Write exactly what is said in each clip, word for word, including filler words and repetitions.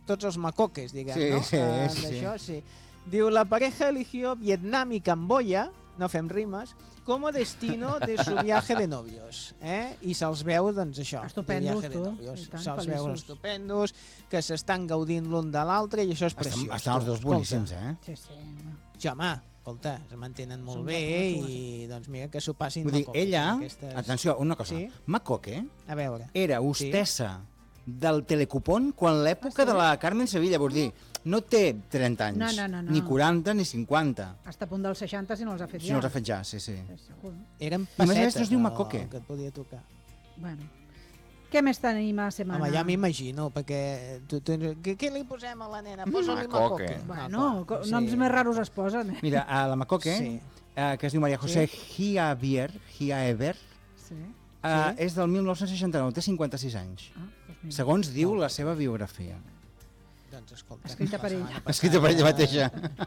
tots els macoques, diguem, sí, no? Sí, uh, sí, d'això, sí. Diu, la pareja eligió Vietnam y Camboya, no fem rimes, como destino de su viaje de novios. Eh? I se'ls veu, doncs, això, estupendos, de viaje de novios. Se'ls veu estupendos, que s'estan gaudint l'un de l'altre, i això és preciós. Estan, estan els dos boníssims, eh? Sí, sí. Sí, home, escolta, es mantenen molt Són bé guapos, i, doncs, mira, que s'ho passin Vull dir, macoques, ella, aquestes... atenció, una cosa, Sí? Macoque A veure. era hostessa del Telecupón quan l'època de la Carmen Sevilla, vull dir, no té trenta anys, No, no, no, no. ni quaranta ni cinquanta, Hasta a punt dels seixanta si no els ha fet si ja. no els ha fet ja, sí, sí. Segur. Eren I a més a més pessetes, no es diu el- macoque. el que et podia tocar. Bueno. Què més tenim a setmana? Home, ja m'imagino, perquè... Tu, tu, què, què li posem a la nena? Posa-li Macoque. macoque. Bueno, Ah, clar, noms més raros es posen, eh? Mira, a la Macoque, Sí. eh, que es diu Maria José Giavier, Giaever, Sí. eh, és del mil nou-cents seixanta-nou, té cinquanta-sis anys. Ah, doncs mira. Segons diu la seva biografia. Doncs escolta. Escrita per ella. Escrita per ella mateixa.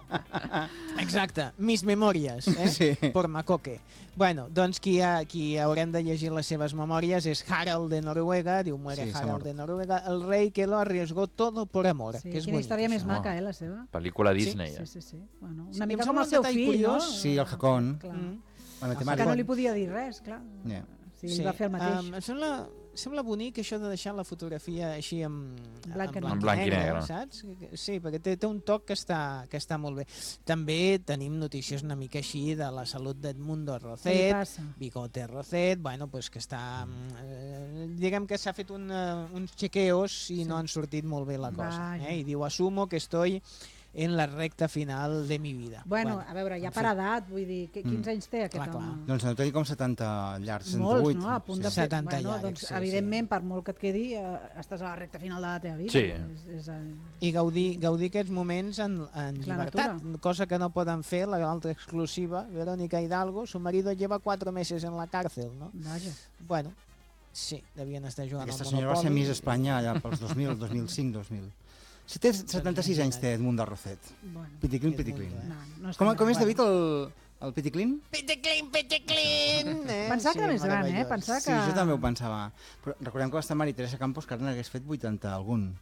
Exacte, mis memòries, eh? Sí. Por Macoque. Bueno, doncs qui, ha, qui haurem de llegir les seves memòries és Harald de Noruega, diu muere Sí, s'ha Harald mort. de Noruega, el rei que lo arriesgó todo por amor. Sí, que és quina bonic, història més això. maca, eh, la seva? Pel·lícula Disney, Sí, eh? sí, sí. Bueno, Sí, una em mica sembla com el un seu detall fill, curiós. no? Sí, el Jacón. Clar. Mm. La Que matemàtica. no li podia dir res, clar. Yeah. Sí, ell va fer el mateix. Um, em sembla, sembla bonic això de deixar la fotografia així en, Blanc i negre. En blanc i negre. saps? Sí, perquè té, té un toc que està, que està molt bé. També tenim notícies una mica així de la salut d'Edmundo Què li Rocet, passa? Bigote Rocet, bueno, pues que està... Eh, diguem que s'ha fet un, uh, uns chequeos i Sí. no han sortit molt bé la cosa. Vaja. Eh? I diu, asumo que estoy en la recta final de mi vida. Bueno, a veure, ja en per fi. edat, vull dir, que, quins Mm. anys té aquest Clar, clar. home? Doncs no té com setanta llargs, Molts, setanta-vuit. no? A punt de Sí. fer... setanta bueno, llargs, doncs, sí, evidentment, per molt que et quedi, eh, estàs a la recta final de la teva vida. Sí. És, és, eh, I gaudir, gaudir aquests moments en, en La llibertat, natura. cosa que no poden fer la altra exclusiva, Verónica Hidalgo, su marido lleva cuatro meses en la cárcel, no? Vaja. Bueno, sí, devien estar jugant Aquesta al senyora va ser Monopoly. Miss Espanya allà pels dos mil, dos mil cinc, dos mil. Si té setanta-sis anys, té Edmundo Rocet. Bueno, Piticlin, Edmundo, piticlin. eh? no, no és Com, tan com és, gran. David, el, el piticlin? Piticlin, piticlin! Eh? Pensava que era més gran, eh? meravellós. Pensava Sí, que... jo també ho pensava. Però recordem que va estar Maria Teresa Campos, que ara n'hagués fet vuitanta algun.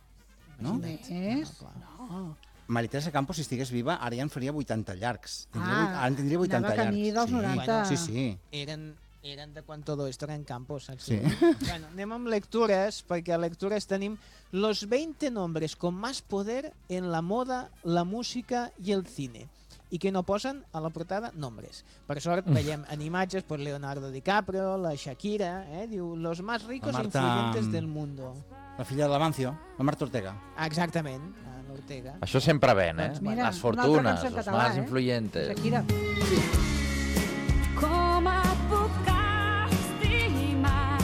No? Imagina't. Més? No, clar. No. Maria Teresa Campos, si estigués viva, ara ja en faria vuitanta llargs. Tindria, Ah, vuit- ara en tindria vuitanta anava camí llargs. dels noranta. Sí, sí. Eren, eren de quan todo esto era en Campos, saps? Sí. Bueno, anem amb lectures, perquè a lectures tenim los veinte nombres con más poder en la moda, la música y el cine. I que no posen a la portada nombres. Per sort veiem en imatges pues, Leonardo DiCaprio, la Shakira, eh? Diu, los más ricos La e Marta, influyentes mm, del mundo. La filla de l'Amancio, la Marta Ortega. Exactament, a l'Ortega. Això sempre ven, eh? Doncs mira, Les una altra fortunes, cançó en els català, más eh? influyentes. Shakira. Com et puc estimar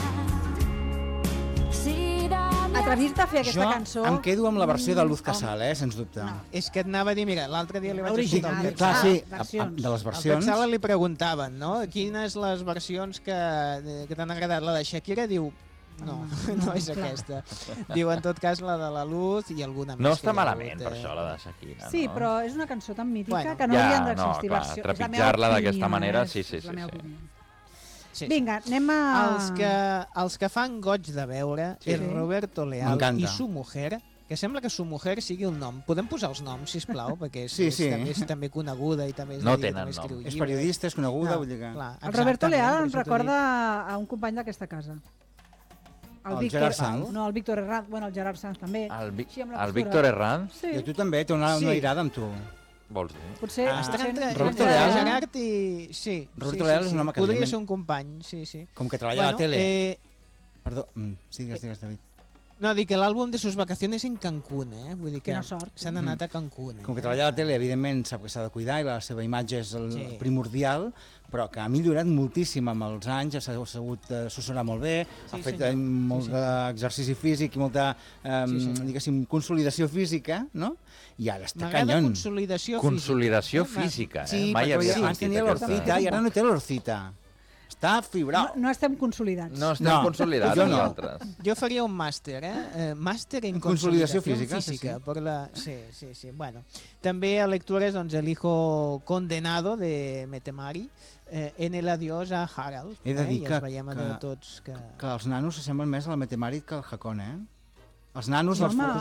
si de Atrevir-te a fer aquesta jo cançó... em quedo amb la versió de Luz Casal, eh, sens dubte. No. És que et anava a dir, mira, l'altre dia li vaig Original. escoltar el Clar, Texala. sí, Ah, a- a- versions. de les Al versions... Texala li preguntaven, no? Quines les versions que, que t'han agradat? La de Shakira diu, no, Home, no, no, és clar. aquesta. Diu, en tot cas, la de la Luz i alguna més. No que està hi ha malament, hagut, per eh? això, la de Shakira, Sí, no? però és una cançó tan mítica Bueno. que no Ja, havien no, d'existir clar, versions. trepitjar-la d'aquesta manera, sí, sí, sí, La meva sí. opinió. Sí, sí. Vinga, anem a... Els que, els que fan goig de veure Sí. és Roberto Leal M'encanta. i su mujer, que sembla que su mujer sigui un nom. Podem posar els noms, sisplau, perquè és, Sí, és, sí. també, és també coneguda i també és No de dir que tenen també escriu nom. És llibres. periodista, és coneguda, No, vull dir que... clar, El Roberto exactament, Leal per em això t'ho recorda a un company d'aquesta casa. El Gerard Sanz? No, el Víctor Herranz. Bueno, el Gerard Sanz també. El, Vi Així amb la el postura. Víctor Herranz, Sí. I a tu també, té una, Sí. una irada amb tu. vols dir? Potser... dic. Està potser- entre, Roberto entre Leal. Gerard i... Sí, Roberto sí, Leal sí, és sí. un home que Podria evidentment- ser un company, sí, sí. Com que treballa a la tele. Eh, Perdó, mm, sigues, digues, David. no, dic que l'àlbum de sus vacaciones en Cancún, eh? Vull dir que Quina sort. s'han anat a Cancún. Eh? Com que treballa a la tele, evidentment, sap que s'ha de cuidar i la seva imatge és el Sí. primordial, però que ha millorat moltíssim amb els anys, s'ha sabut eh, assessorar molt bé, Sí, ha fet senyor. eh, molt Sí, sí. d'exercici físic i molta, eh, Sí, sí. diguéssim, consolidació física, no? I ara està M'agrada canyon. consolidació Consolidació física. física, eh? Sí, Mai perquè havia abans sentit tenia aquesta... l'orcita i ara no té l'orcita. Està No, fibrat. no estem consolidats. No estem No, consolidats jo no. nosaltres. Jo faria un màster, eh? eh màster en En consolidació consolidació física, sí, sí. Per la... sí, sí, sí. Bueno, també a lectures, doncs, El hijo condenado de Metemari, eh, En el adiós a Harald. He de eh? dir I que- els veiem que- que... tots que... Que els nanos s'assemblen més a la Metemàrit que al Hakon, eh? Els nanos, No, els, home,